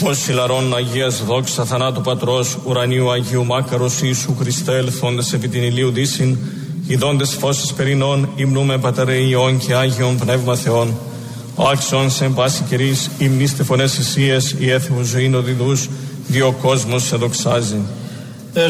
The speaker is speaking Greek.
Φως ηλαρών Αγίας δόξα θανάτου Πατρός ουρανίου Αγίου Μάκαρος Ιησού Χριστέ ελθόντες επί την ηλίου δύσιν ειδώντες φώσεις περινών υμνούμε Πατέρε Υιών και Άγιον Πνεύμα Θεών ο άξιον σε πάση καιρής υμνήστε φωνές Ισίες η έθιμος ζωήν οδηδούς δι' ο κόσμος σε δοξάζει.